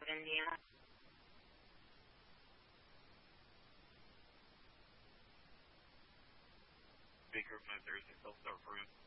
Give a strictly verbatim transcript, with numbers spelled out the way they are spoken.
of Indiana. Big Group nine thirty-six, I'll start for you.